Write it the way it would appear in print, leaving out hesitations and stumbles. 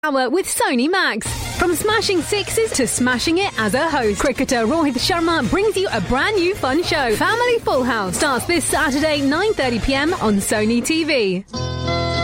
Hour with Sony Max. From smashing sixes to smashing it as a host, cricketer Rohit Sharma brings you a brand new fun show. Family Full House starts this Saturday 9:30 p.m. on Sony TV.